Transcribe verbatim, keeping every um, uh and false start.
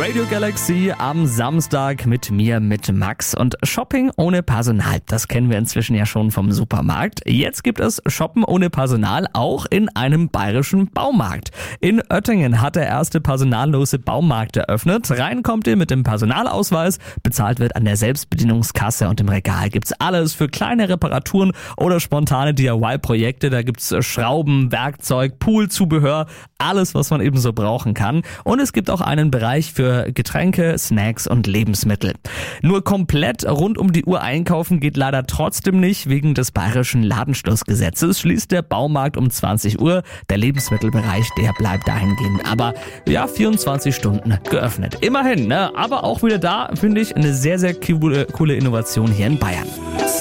Radio Galaxy am Samstag mit mir, mit Max. Und Shopping ohne Personal, das kennen wir inzwischen ja schon vom Supermarkt. Jetzt gibt es Shoppen ohne Personal auch in einem bayerischen Baumarkt. In Oettingen hat der erste personallose Baumarkt eröffnet. Rein kommt ihr mit dem Personalausweis, bezahlt wird an der Selbstbedienungskasse und im Regal gibt's alles für kleine Reparaturen oder spontane D I Y-Projekte. Da gibt's Schrauben, Werkzeug, Poolzubehör, alles, was man eben so brauchen kann. Und es gibt auch einen Bereich für Getränke, Snacks und Lebensmittel. Nur komplett rund um die Uhr einkaufen geht leider trotzdem nicht. Wegen des bayerischen Ladenschlussgesetzes schließt der Baumarkt um zwanzig Uhr. Der Lebensmittelbereich, der bleibt dahingehend aber ja vierundzwanzig Stunden geöffnet. Immerhin, ne? Aber auch wieder da finde ich eine sehr, sehr coole, coole Innovation hier in Bayern.